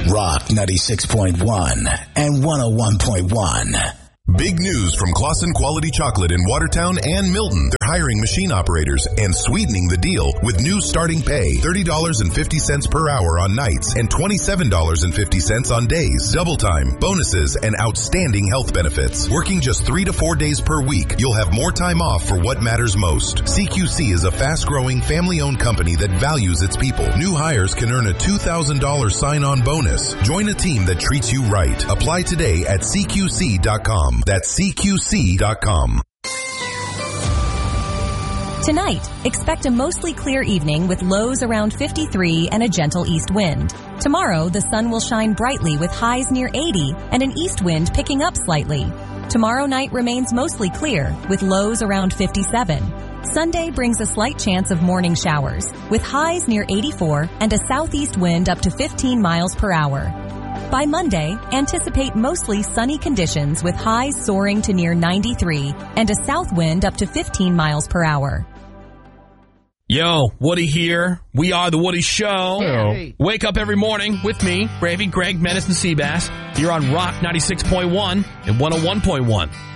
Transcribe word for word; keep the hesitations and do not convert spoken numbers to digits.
Rock ninety-six point one and one oh one point one. Big news from Claussen Quality Chocolate in Watertown and Milton. They're hiring machine operators and sweetening the deal with new starting pay, thirty dollars and fifty cents per hour on nights and twenty-seven dollars and fifty cents on days. Double time, bonuses, and outstanding health benefits. Working just three to four days per week, you'll have more time off for what matters most. C Q C is a fast-growing, family-owned company that values its people. New hires can earn a two thousand dollars sign-on bonus. Join a team that treats you right. Apply today at C Q C dot com. That's C Q C dot com. Tonight, expect a mostly clear evening with lows around fifty-three and a gentle east wind. Tomorrow, the sun will shine brightly with highs near eighty and an east wind picking up slightly. Tomorrow night remains mostly clear with lows around fifty-seven. Sunday brings a slight chance of morning showers with highs near eighty-four and a southeast wind up to fifteen miles per hour. By Monday, anticipate mostly sunny conditions with highs soaring to near ninety-three and a south wind up to fifteen miles per hour. Yo, Woody here. We are The Woody Show. Hey. Wake up every morning with me, Gravy, Greg, Menace, and Seabass. You're on Rock ninety-six point one and one oh one point one.